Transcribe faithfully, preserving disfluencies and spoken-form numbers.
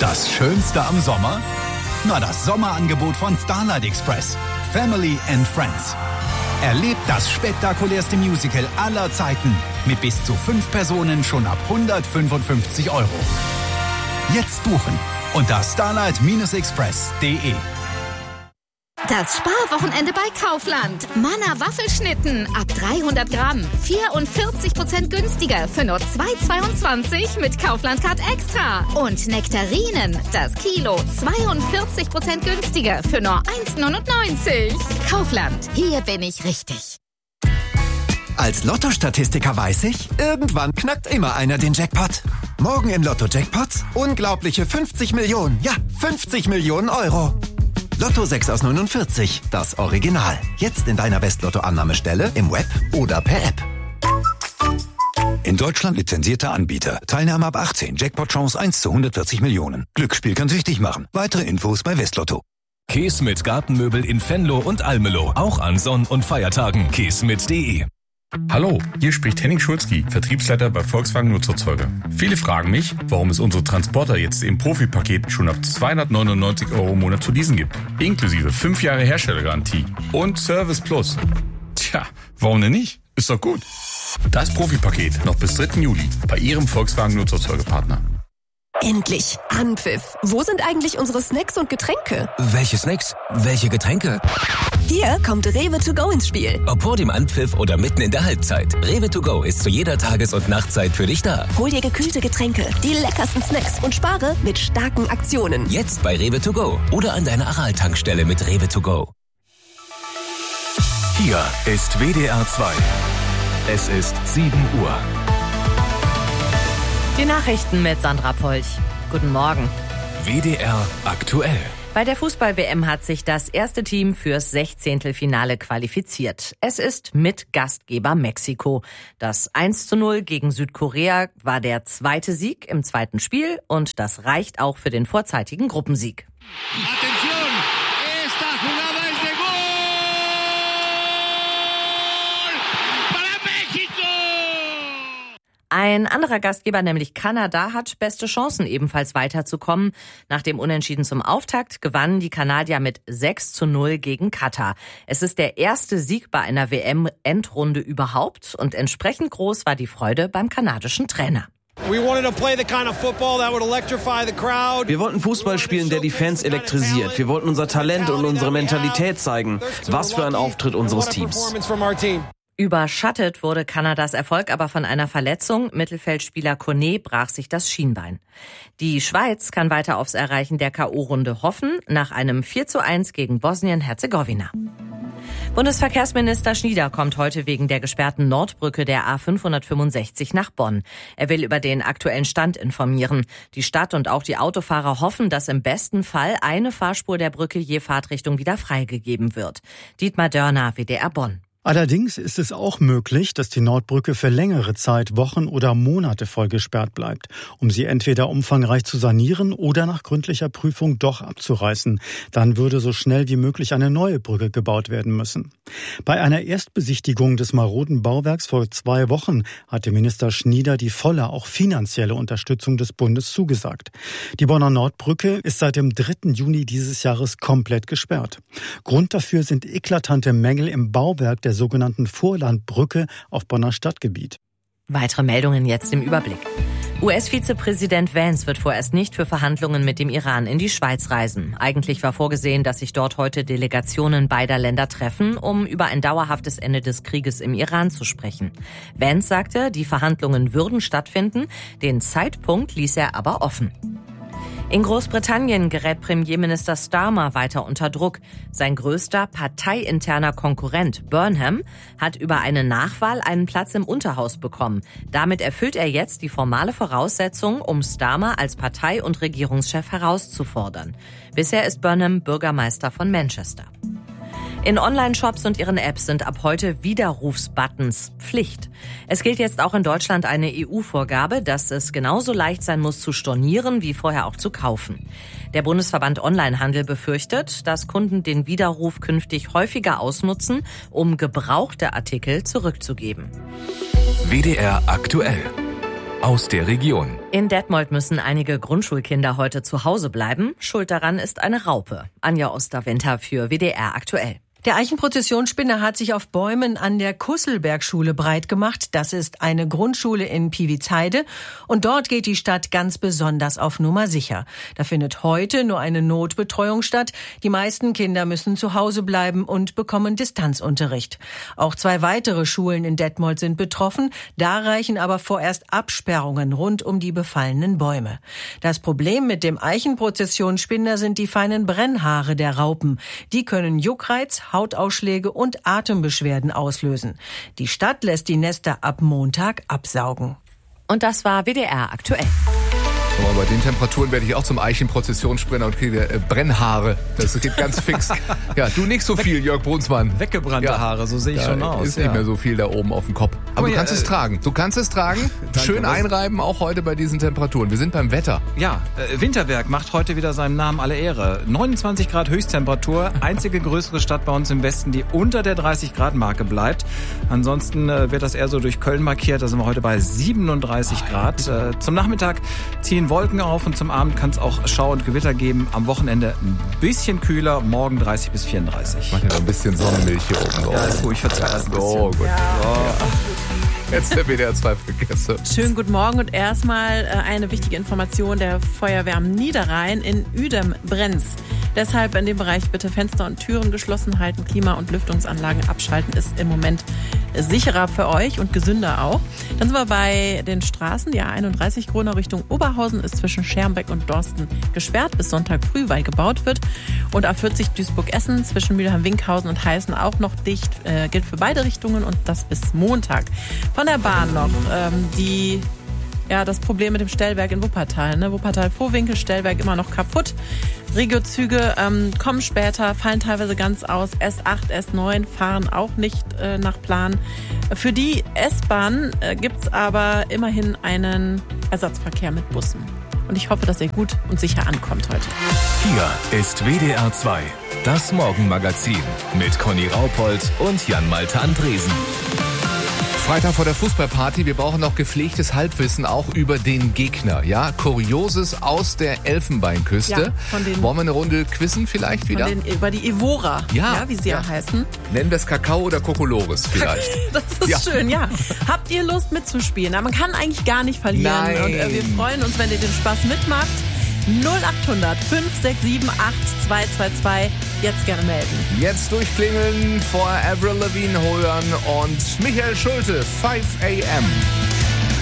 Das Schönste am Sommer? Na, das Sommerangebot von Starlight Express. Family and Friends. Erlebt das spektakulärste Musical aller Zeiten mit bis zu fünf Personen schon ab hundertfünfundfünfzig Euro. Jetzt buchen unter starlight express punkt de. Das Sparwochenende bei Kaufland. Manna Waffelschnitten ab dreihundert Gramm. vierundvierzig Prozent günstiger für nur zwei Euro zweiundzwanzig mit Kaufland Card Extra. Und Nektarinen, das Kilo, zweiundvierzig Prozent günstiger für nur eins Euro neunundneunzig. Kaufland, hier bin ich richtig. Als Lotto-Statistiker weiß ich, irgendwann knackt immer einer den Jackpot. Morgen im Lotto-Jackpot unglaubliche fünfzig Millionen. Ja, fünfzig Millionen Euro. Lotto sechs aus neunundvierzig, das Original. Jetzt in deiner West-Lotto-Annahmestelle, im Web oder per App. In Deutschland lizenzierter Anbieter. Teilnahme ab achtzehn. Jackpot-Chance eins zu hundertvierzig Millionen. Glücksspiel kann süchtig machen. Weitere Infos bei Westlotto. Käse mit Gartenmöbel in Venlo und Almelo. Auch an Sonn- und Feiertagen. käse mit punkt de. Hallo, hier spricht Henning Schulzki, Vertriebsleiter bei Volkswagen Nutzerzeuger. Viele fragen mich, warum es unsere Transporter jetzt im Profipaket schon ab zweihundertneunundneunzig Euro im Monat zu leasen gibt. Inklusive fünf Jahre Herstellergarantie und Service Plus. Tja, warum denn nicht? Ist doch gut. Das Profipaket noch bis dritten Juli bei Ihrem Volkswagen Nutzerzeugerpartner. Endlich Anpfiff. Wo sind eigentlich unsere Snacks und Getränke? Welche Snacks? Welche Getränke? Hier kommt Rewe to go ins Spiel. Ob vor dem Anpfiff oder mitten in der Halbzeit. Rewe to go ist zu jeder Tages- und Nachtzeit für dich da. Hol dir gekühlte Getränke, die leckersten Snacks und spare mit starken Aktionen. Jetzt bei Rewe to go oder an deiner Aral-Tankstelle mit Rewe to go. Hier ist W D R zwei. Es ist sieben Uhr. Die Nachrichten mit Sandra Polch. Guten Morgen. W D R aktuell. Bei der Fußball-W M hat sich das erste Team fürs Sechzehntelfinale qualifiziert. Es ist mit Gastgeber Mexiko. Das eins zu null gegen Südkorea war der zweite Sieg im zweiten Spiel und das reicht auch für den vorzeitigen Gruppensieg. Atención, esta jugada es de gol para México. Ein anderer Gastgeber, nämlich Kanada, hat beste Chancen, ebenfalls weiterzukommen. Nach dem Unentschieden zum Auftakt gewannen die Kanadier mit sechs zu null gegen Katar. Es ist der erste Sieg bei einer W M-Endrunde überhaupt und entsprechend groß war die Freude beim kanadischen Trainer. Wir wollten Fußball spielen, der die Fans elektrisiert. Wir wollten unser Talent und unsere Mentalität zeigen. Was für ein Auftritt unseres Teams. Überschattet wurde Kanadas Erfolg aber von einer Verletzung. Mittelfeldspieler Kone brach sich das Schienbein. Die Schweiz kann weiter aufs Erreichen der K O-Runde hoffen, nach einem vier zu eins gegen Bosnien-Herzegowina. Bundesverkehrsminister Schnieder kommt heute wegen der gesperrten Nordbrücke der A fünfhundertfünfundsechzig nach Bonn. Er will über den aktuellen Stand informieren. Die Stadt und auch die Autofahrer hoffen, dass im besten Fall eine Fahrspur der Brücke je Fahrtrichtung wieder freigegeben wird. Dietmar Dörner, W D R Bonn. Allerdings ist es auch möglich, dass die Nordbrücke für längere Zeit, Wochen oder Monate voll gesperrt bleibt, um sie entweder umfangreich zu sanieren oder nach gründlicher Prüfung doch abzureißen. Dann würde so schnell wie möglich eine neue Brücke gebaut werden müssen. Bei einer Erstbesichtigung des maroden Bauwerks vor zwei Wochen hatte Minister Schnieder die volle, auch finanzielle Unterstützung des Bundes zugesagt. Die Bonner Nordbrücke ist seit dem dritten Juni dieses Jahres komplett gesperrt. Grund dafür sind eklatante Mängel im Bauwerk der sogenannten Vorlandbrücke auf Bonner Stadtgebiet. Weitere Meldungen jetzt im Überblick. U S-Vizepräsident Vance wird vorerst nicht für Verhandlungen mit dem Iran in die Schweiz reisen. Eigentlich war vorgesehen, dass sich dort heute Delegationen beider Länder treffen, um über ein dauerhaftes Ende des Krieges im Iran zu sprechen. Vance sagte, die Verhandlungen würden stattfinden, den Zeitpunkt ließ er aber offen. In Großbritannien gerät Premierminister Starmer weiter unter Druck. Sein größter parteiinterner Konkurrent Burnham hat über eine Nachwahl einen Platz im Unterhaus bekommen. Damit erfüllt er jetzt die formale Voraussetzung, um Starmer als Partei- und Regierungschef herauszufordern. Bisher ist Burnham Bürgermeister von Manchester. In Online-Shops und ihren Apps sind ab heute Widerrufsbuttons Pflicht. Es gilt jetzt auch in Deutschland eine E U-Vorgabe, dass es genauso leicht sein muss zu stornieren wie vorher auch zu kaufen. Der Bundesverband Onlinehandel befürchtet, dass Kunden den Widerruf künftig häufiger ausnutzen, um gebrauchte Artikel zurückzugeben. W D R aktuell. aus der Region. In Detmold müssen einige Grundschulkinder heute zu Hause bleiben. Schuld daran ist eine Raupe. Anja Osterwinter für W D R aktuell. Der Eichenprozessionsspinner hat sich auf Bäumen an der Kusselbergschule breit gemacht. Das ist eine Grundschule in Piewizheide. Und dort geht die Stadt ganz besonders auf Nummer sicher. Da findet heute nur eine Notbetreuung statt. Die meisten Kinder müssen zu Hause bleiben und bekommen Distanzunterricht. Auch zwei weitere Schulen in Detmold sind betroffen. Da reichen aber vorerst Absperrungen rund um die befallenen Bäume. Das Problem mit dem Eichenprozessionsspinner sind die feinen Brennhaare der Raupen. Die können Juckreiz, Hautausschläge und Atembeschwerden auslösen. Die Stadt lässt die Nester ab Montag absaugen. Und das war W D R aktuell. Aber bei den Temperaturen werde ich auch zum Eichenprozessionssprinter und kriege äh, Brennhaare. Das geht ganz fix. Ja, du nicht so viel, Jörg Brunsmann. Weggebrannte ja. Haare, so sehe ich da schon aus. Ist ja. nicht mehr so viel da oben auf dem Kopf. Aber, Aber du kannst ja, es tragen. Du kannst es tragen. Danke, Schön was? einreiben, auch heute bei diesen Temperaturen. Wir sind beim Wetter. Ja, äh, Winterberg macht heute wieder seinem Namen alle Ehre. neunundzwanzig Grad Höchsttemperatur. Einzige größere Stadt bei uns im Westen, die unter der dreißig Grad Marke bleibt. Ansonsten äh, wird das eher so durch Köln markiert. Da sind wir heute bei siebenunddreißig Grad. Äh, zum Nachmittag ziehen Wolken auf und zum Abend kann es auch Schau und Gewitter geben. Am Wochenende ein bisschen kühler, morgen dreißig bis vierunddreißig. Mach ja noch ein bisschen Sonnenmilch hier oben drauf. Ja, ist ruhig verzerrt. Oh, gut. Ja. Oh. Jetzt der W D R zwei Vergesse. Schönen guten Morgen und erstmal eine wichtige Information der Feuerwehr am Niederrhein. In Uedem brennt's. Deshalb in dem Bereich bitte Fenster und Türen geschlossen halten, Klima- und Lüftungsanlagen abschalten, ist im Moment sicherer für euch und gesünder auch. Dann sind wir bei den Straßen. Die A einunddreißig Gronau Richtung Oberhausen ist zwischen Schermbeck und Dorsten gesperrt bis Sonntag früh, weil gebaut wird. Und A vierzig Duisburg-Essen zwischen Mülheim-Winkhausen und Heißen auch noch dicht. Äh, gilt für beide Richtungen und das bis Montag. Von der Bahn noch ähm, die... Ja, das Problem mit dem Stellwerk in Wuppertal. Ne? Wuppertal-Vohwinkel, Stellwerk immer noch kaputt. Regiozüge ähm, kommen später, fallen teilweise ganz aus. S acht, S neun fahren auch nicht äh, nach Plan. Für die S-Bahn äh, gibt's aber immerhin einen Ersatzverkehr mit Bussen. Und ich hoffe, dass ihr gut und sicher ankommt heute. Hier ist W D R zwei, das Morgenmagazin mit Conny Raupold und Jan-Malte Andresen. Freitag vor der Fußballparty, wir brauchen noch gepflegtes Halbwissen auch über den Gegner. Ja, Kurioses aus der Elfenbeinküste. Ja, von den, Wollen wir eine Runde quizzen vielleicht wieder? Von den, über die Evora, ja, ja, wie sie ja, ja heißen. Nennen wir es Kakao oder Kokolores vielleicht. Das ist ja schön, ja. Habt ihr Lust mitzuspielen? Na, man kann eigentlich gar nicht verlieren. Nein. Und äh, wir freuen uns, wenn ihr den Spaß mitmacht. null acht hundert fünf sechs sieben acht zwei zwei zwei. Jetzt gerne melden. Jetzt durchklingeln, vor Avril Lavigne hören und Michael Schulte, five a m